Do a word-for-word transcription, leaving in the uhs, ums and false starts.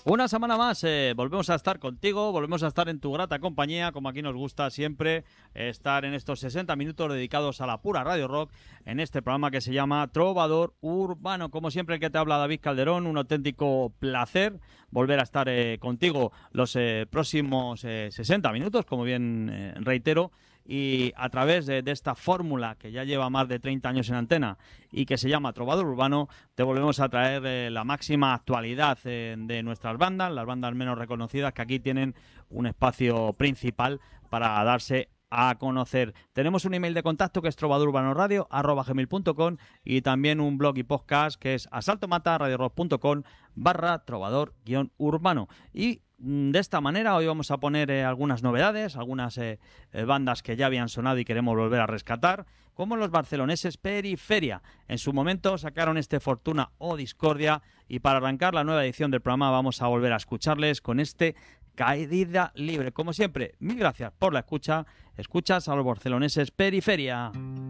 Una semana más, eh, volvemos a estar contigo, volvemos a estar en tu grata compañía, como aquí nos gusta siempre, eh, estar en estos sesenta minutos dedicados a la pura radio rock, en este programa que se llama Trovador Urbano. Como siempre, el que te habla David Calderón, un auténtico placer volver a estar eh, contigo los eh, próximos eh, sesenta minutos, como bien eh, reitero, y a través de, de esta fórmula que ya lleva más de treinta años en antena y que se llama Trovador Urbano, te volvemos a traer eh, la máxima actualidad eh, de nuestras bandas, las bandas menos reconocidas que aquí tienen un espacio principal para darse a conocer. Tenemos un email de contacto que es trovadururbaноradio arroba gmail punto com y también un blog y podcast que es asaltomata.radiorock.com barra trovador guión urbano. Y de esta manera hoy vamos a poner eh, algunas novedades, algunas eh, eh, bandas que ya habían sonado y queremos volver a rescatar, como los barceloneses Periferia. En su momento sacaron este Fortuna o Discordia y para arrancar la nueva edición del programa vamos a volver a escucharles con este Caída Libre. Como siempre, mil gracias por la escucha. Escuchas a los barceloneses Periferia.